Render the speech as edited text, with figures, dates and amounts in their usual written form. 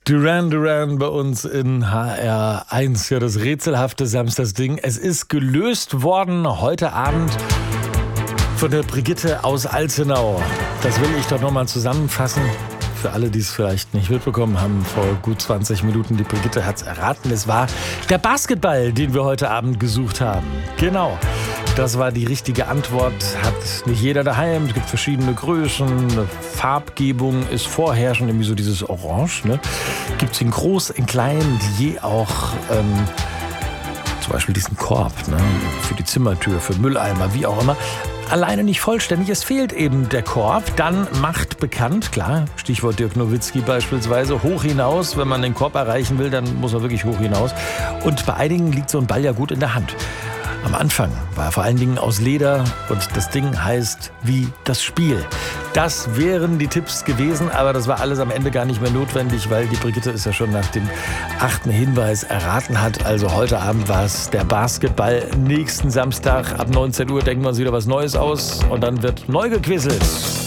Duran Duran bei uns in HR1. Ja, das rätselhafte Samstagsding. Es ist gelöst worden heute Abend von der Brigitte aus Alzenau. Das will ich doch nochmal zusammenfassen. Für alle, die es vielleicht nicht mitbekommen haben, vor gut 20 Minuten, die Brigitte hat es erraten. Es war der Basketball, den wir heute Abend gesucht haben. Genau, das war die richtige Antwort. Hat nicht jeder daheim. Es gibt verschiedene Größen. Eine Farbgebung ist vorherrschend, irgendwie so dieses Orange. Ne? Gibt es in groß, in klein, je auch zum Beispiel diesen Korb, ne? Für die Zimmertür, für Mülleimer, wie auch immer. Alleine nicht vollständig, es fehlt eben der Korb. Dann macht bekannt, klar, Stichwort Dirk Nowitzki beispielsweise, hoch hinaus. Wenn man den Korb erreichen will, dann muss er wirklich hoch hinaus. Und bei einigen liegt so ein Ball ja gut in der Hand. Am Anfang war er vor allen Dingen aus Leder und das Ding heißt wie das Spiel. Das wären die Tipps gewesen, aber das war alles am Ende gar nicht mehr notwendig, weil die Brigitte es ja schon nach dem 8. Hinweis erraten hat. Also heute Abend war es der Basketball. Nächsten Samstag ab 19 Uhr denken wir uns wieder was Neues aus und dann wird neu gequizzt.